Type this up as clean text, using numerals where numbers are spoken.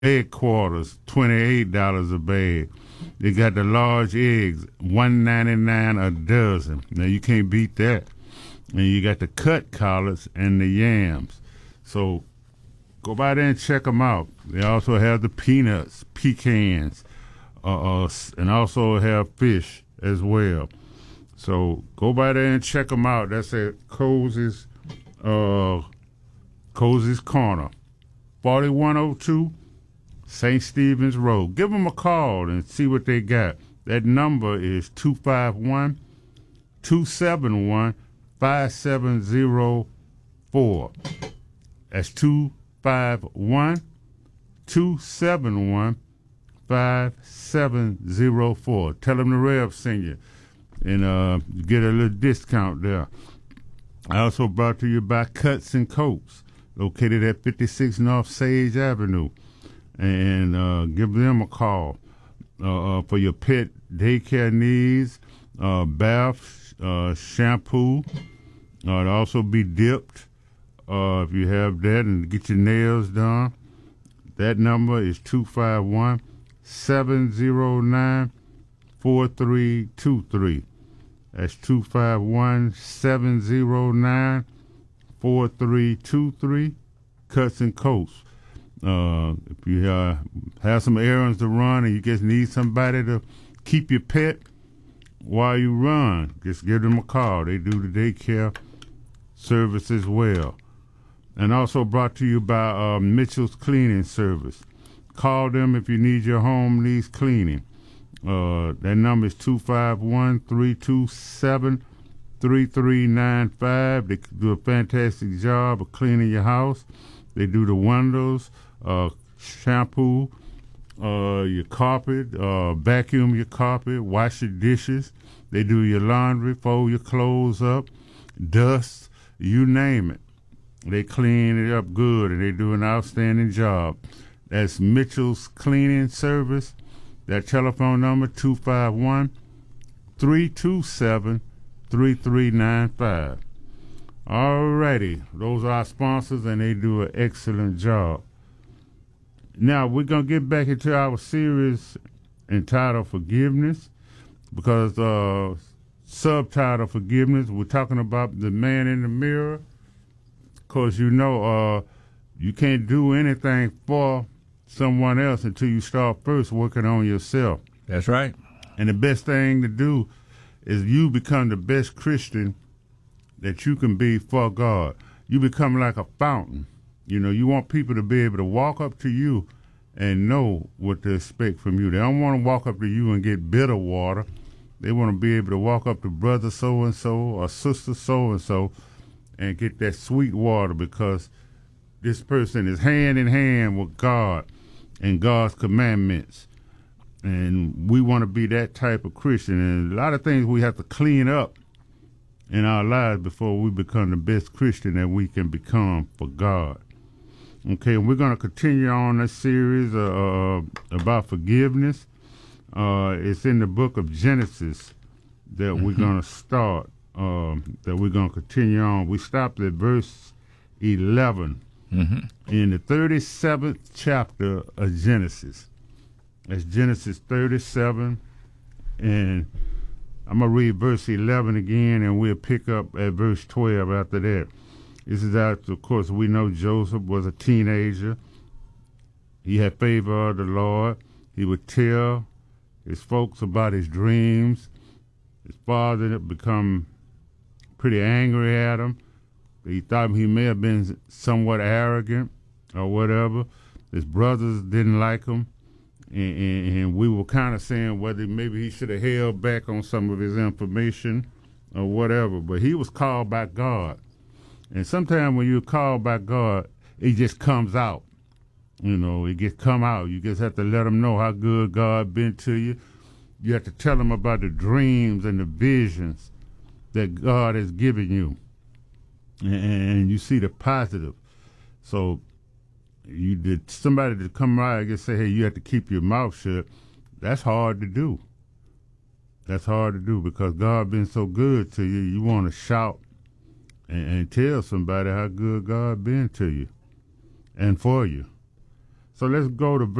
egg quarters, $28 a bag. They got the large eggs, $1.99 a dozen. Now you can't beat that. And you got the cut collards and the yams. So go by there and check them out. They also have the peanuts, pecans, and also have fish as well. So go by there and check them out. That's at Cozy's Corner, 4102 St. Stephen's Road. Give them a call and see what they got. That number is 251-271-5704. That's 251-271-5704. Tell them the Rev sent you and get a little discount there. I also brought to you by Cuts and Coats, located at 56 North Sage Avenue. And give them a call for your pet daycare needs, bath, shampoo. It'll also be dipped if you have that, and get your nails done. That number is 251-709-4323. That's 251-709-4323. Cuts and Coats. If you have some errands to run and you just need somebody to keep your pet while you run, just give them a call. They do the daycare service as well. And also brought to you by Mitchell's Cleaning Service. Call them if you need your home needs cleaning. That number is 251-327-3395. They do a fantastic job of cleaning your house. They do the windows, shampoo, your carpet, vacuum your carpet, wash your dishes. They do your laundry, fold your clothes up, dust, you name it. They clean it up good, and they do an outstanding job. That's Mitchell's Cleaning Service. That telephone number, 251-327-3395. All righty. Those are our sponsors, and they do an excellent job. Now, we're going to get back into our series entitled Forgiveness, because subtitle Forgiveness, we're talking about the man in the mirror. Because you can't do anything for someone else until you start first working on yourself. That's right. And the best thing to do is you become the best Christian that you can be for God. You become like a fountain. You want people to be able to walk up to you and know what to expect from you. They don't want to walk up to you and get bitter water. They want to be able to walk up to brother so-and-so or sister so-and-so and get that sweet water, because this person is hand in hand with God and God's commandments. And we want to be that type of Christian. And a lot of things we have to clean up in our lives before we become the best Christian that we can become for God. Okay, we're going to continue on this series about forgiveness. It's in the book of Genesis that we're going to start, that we're going to continue on. We stopped at verse 11 in the 37th chapter of Genesis. That's Genesis 37, and I'm going to read verse 11 again, and we'll pick up at verse 12 after that. This is after, of course, we know Joseph was a teenager. He had favor of the Lord. He would tell his folks about his dreams. His father had become pretty angry at him. He thought he may have been somewhat arrogant or whatever. His brothers didn't like him. And we were kind of saying whether maybe he should have held back on some of his information or whatever. But he was called by God. And sometimes when you're called by God, it just comes out. It just come out. You just have to let them know how good God been to you. You have to tell them about the dreams and the visions that God has given you. And you see the positive. So you did somebody to come out and just say, hey, you have to keep your mouth shut. That's hard to do. That's hard to do because God been so good to you. You want to shout and tell somebody how good God been to you and for you. So let's go to